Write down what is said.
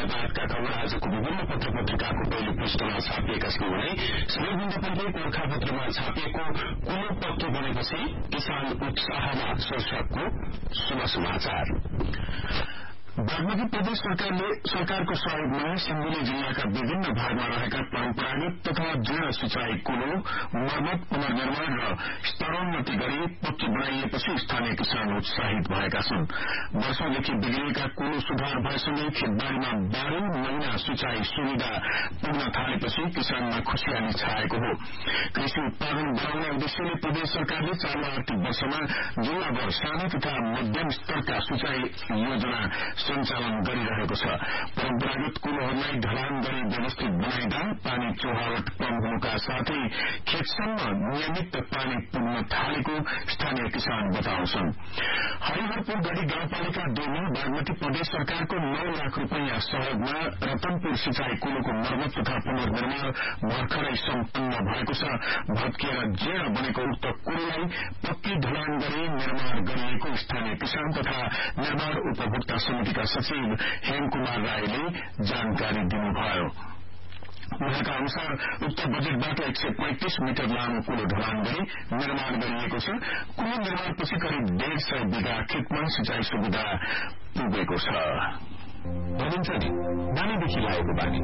लगायतका खबर आजको विभिन्न पत्र पत्रिकाको पहिलो पृष्ठमा छापिएका छन् भने सबैभन्दा पहिले गोर्खापत्रमा छापिएको कुलो पक्की बनेपछि किसान उत्साहमा शीर्षकको शुभ समाचार। बागमती प्रदेश सरकारको सहयोगमा सिन्धुली जिल्लाका विभिन्न भागमा रहेका परम्परागत तथा जीर्ण सिंचाई कुलो मर्मत पुनर्निर्माण र स्तरोन्नति गरी पक्की बनाइएपछि स्थानीय किसान उत्साहित भएका छन्। वर्षौंदेखि बिग्रिएका कुलो सुधार भएसँगै खेतबारीमा 12 महिना सिंचाई सुविधा पुग्न थालेपछि किसानमा खुशियाली छाएको हो। कृषि उत्पादन बढ़ाउने उद्देश्यले प्रदेश सरकारले चालू आर्थिक वर्षमा जिल्लाभर सानो तथा मध्यम स्तरका सिंचाई योजना सञ्चालन गरिरहेको छ। परम्परागत कुलोहरूलाई ढलान गरी व्यवस्थित बनाइदा पानी चोहावट कम हुनुका साथै खेतसम्म नियमित पानी पुग्न थालेको स्थानीय किसान बताउँछन्। हरिहरपुर गढ़ी गाउँपालिका 2 मा बागमती प्रदेश सरकारको 9 लाख रूपियाँ सहयोगमा रतनपुर सिंचाई कुलोको मर्मत तथा पुनर्निर्माण भर्खरै सम्पन्न भएको छ। भत्किएर जीर्ण बनेको उक्त कुलोलाई पक्की ढलान गरी निर्माण गरिएको स्थानीय किसान तथा निर्माण उपभोक्ता समितिका सचिव हेमकुमार राईले जानकारी दिनुभयो। उहाँका अनुसार उक्त बजेटबाट 135 मिटर लामो कुलो ढलान गरी निर्माण गरिएको छ। कुलो निर्माणपछि करिब 150 बिघा खेतमा सिंचाई सुविधा पुगेको छ। भनिन्छ नि नानीदेखि लागेको बानी